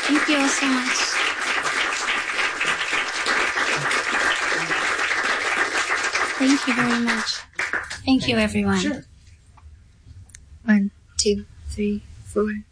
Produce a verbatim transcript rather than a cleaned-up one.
Thank you all so much. Thank you very much. Thank you, everyone. Sure. One, two, three, four.